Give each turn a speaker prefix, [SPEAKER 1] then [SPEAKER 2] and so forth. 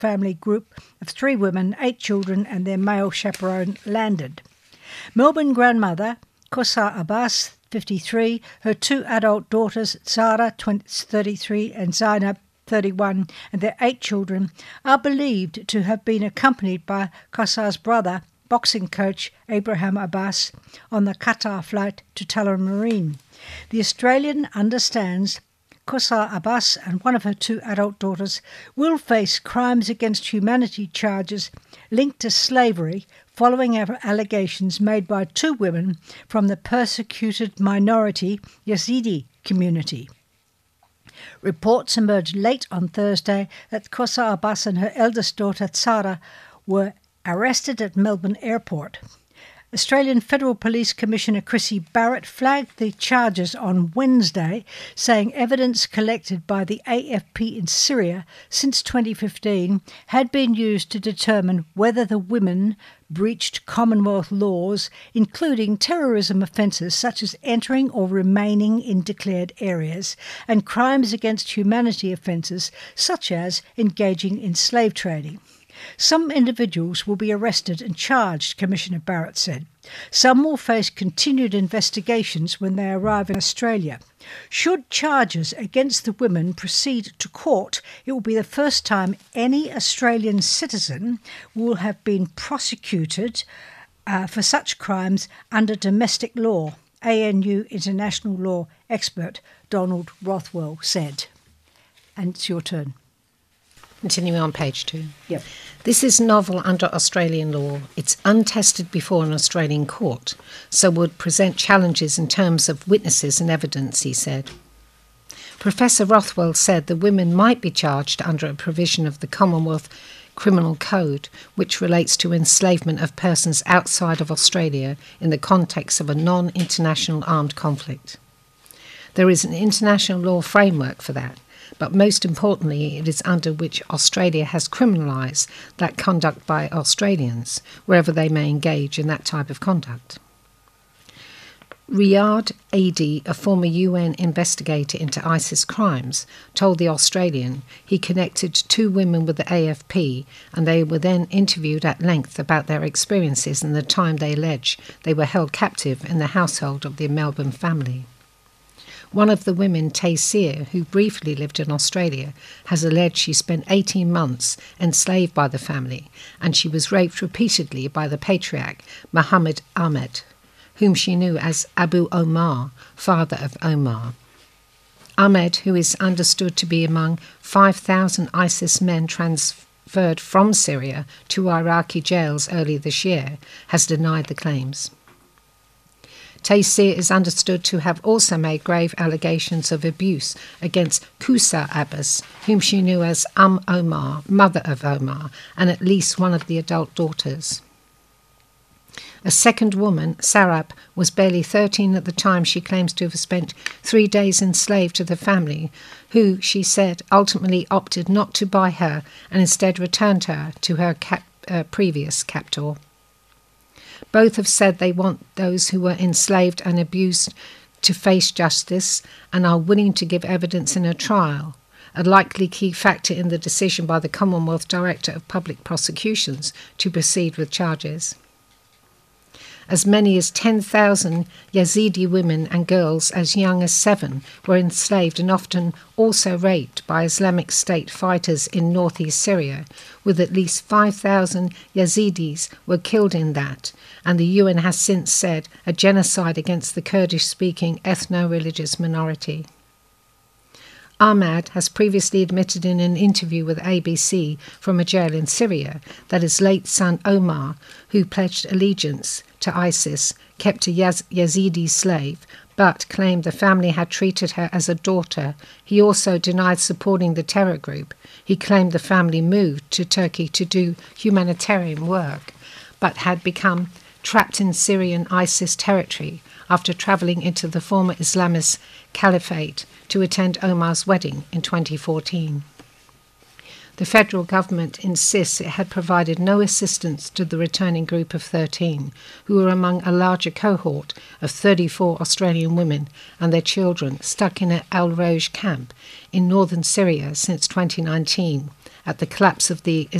[SPEAKER 1] family group of 3 women, 8 children and their male chaperone landed. Melbourne grandmother Kauthar Abbas, 53, her 2 adult daughters, Zara, 33, and Zainab, 31, and their 8 children are believed to have been accompanied by Kauthar's brother, boxing coach Abraham Abbas, on the Qatar flight to Tullamarine. The Australian understands Kauthar Abbas and one of her 2 adult daughters will face crimes against humanity charges linked to slavery following allegations made by 2 women from the persecuted minority Yazidi community. Reports emerged late on Thursday that Kauthar Abbas and her eldest daughter Zara were arrested at Melbourne Airport. Australian Federal Police Commissioner Chrissy Barrett flagged the charges on Wednesday, saying evidence collected by the AFP in Syria since 2015 had been used to determine whether the women breached Commonwealth laws, including terrorism offences such as entering or remaining in declared areas, and crimes against humanity offences such as engaging in slave trading. Some individuals will be arrested and charged, Commissioner Barrett said. Some will face continued investigations when they arrive in Australia. Should charges against the women proceed to court, it will be the first time any Australian citizen will have been prosecuted for such crimes under domestic law, ANU international law expert Donald Rothwell said. And it's your turn.
[SPEAKER 2] Continuing on page 2.
[SPEAKER 1] Yep.
[SPEAKER 2] This is novel under Australian law. It's untested before an Australian court, so would present challenges in terms of witnesses and evidence, he said. Professor Rothwell said the women might be charged under a provision of the Commonwealth Criminal Code, which relates to enslavement of persons outside of Australia in the context of a non-international armed conflict. There is an international law framework for that, but most importantly, it is under which Australia has criminalised that conduct by Australians, wherever they may engage in that type of conduct. Riyad Adi, a former UN investigator into ISIS crimes, told The Australian he connected 2 women with the AFP, and they were then interviewed at length about their experiences and the time they allege they were held captive in the household of the Melbourne family. One of the women, Taysir, who briefly lived in Australia, has alleged she spent 18 months enslaved by the family, and she was raped repeatedly by the patriarch Muhammad Ahmed, whom she knew as Abu Omar, father of Omar. Ahmed, who is understood to be among 5,000 ISIS men transferred from Syria to Iraqi jails early this year, has denied the claims. Taysir is understood to have also made grave allegations of abuse against Kauthar Abbas, whom she knew as Omar, mother of Omar, and at least one of the adult daughters. A second woman, Sarab, was barely 13 at the time she claims to have spent 3 days enslaved to the family, who, she said, ultimately opted not to buy her and instead returned her to her previous captor. Both have said they want those who were enslaved and abused to face justice and are willing to give evidence in a trial, a likely key factor in the decision by the Commonwealth Director of Public Prosecutions to proceed with charges. As many as 10,000 Yazidi women and girls as young as 7 were enslaved and often also raped by Islamic State fighters in northeast Syria, with at least 5,000 Yazidis were killed in that, and the UN has since said a genocide against the Kurdish-speaking ethno-religious minority. Ahmad has previously admitted in an interview with ABC from a jail in Syria that his late son Omar, who pledged allegiance to ISIS, kept a Yazidi slave, but claimed the family had treated her as a daughter. He also denied supporting the terror group. He claimed the family moved to Turkey to do humanitarian work, but had become trapped in Syrian ISIS territory after travelling into the former Islamist caliphate to attend Omar's wedding in 2014. The federal government insists it had provided no assistance to the returning group of 13, who were among a larger cohort of 34 Australian women and their children stuck in an Al-Roj camp in northern Syria since 2019, at the collapse of the